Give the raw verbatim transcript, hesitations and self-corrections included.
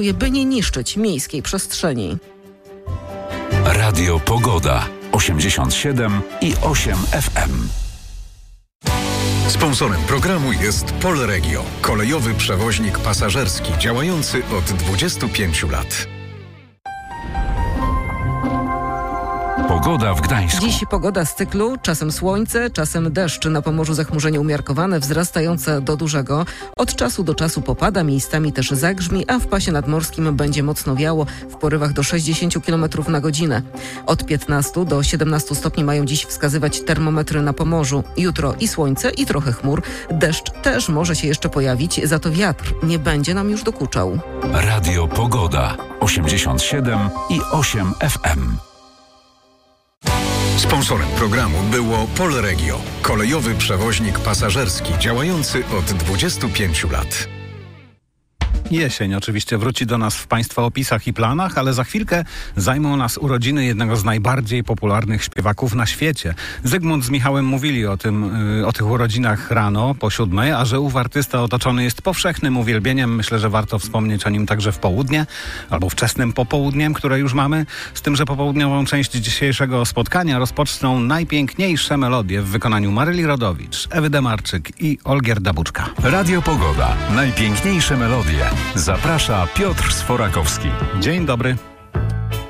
by nie niszczyć miejskiej przestrzeni. Radio Pogoda osiemdziesiąt siedem i osiem F M. Sponsorem programu jest Polregio, kolejowy przewoźnik pasażerski działający od dwudziestu pięciu lat. Pogoda w Gdańsku. Dziś pogoda z cyklu, czasem słońce, czasem deszcz. Na Pomorzu zachmurzenie umiarkowane, wzrastające do dużego. Od czasu do czasu popada, miejscami też zagrzmi, a w pasie nadmorskim będzie mocno wiało w porywach do sześćdziesięciu kilometrów na godzinę. Od piętnastu do siedemnastu stopni mają dziś wskazywać termometry na Pomorzu. Jutro i słońce, i trochę chmur. Deszcz też może się jeszcze pojawić, za to wiatr nie będzie nam już dokuczał. Radio Pogoda osiemdziesiąt siedem i osiem F M. Sponsorem programu było Polregio, kolejowy przewoźnik pasażerski działający od dwudziestu pięciu lat. Jesień oczywiście wróci do nas w Państwa opisach i planach, ale za chwilkę zajmą nas urodziny jednego z najbardziej popularnych śpiewaków na świecie. Zygmunt z Michałem mówili o tym, o tych urodzinach rano po siódmej, a że ów artysta otoczony jest powszechnym uwielbieniem, myślę, że warto wspomnieć o nim także w południe albo wczesnym popołudniem, które już mamy, z tym, że popołudniową część dzisiejszego spotkania rozpoczną najpiękniejsze melodie w wykonaniu Maryli Rodowicz, Ewy Demarczyk i Olgierda Buczka. Radio Pogoda. Najpiękniejsze melodie. Zaprasza Piotr Sforakowski. Dzień dobry.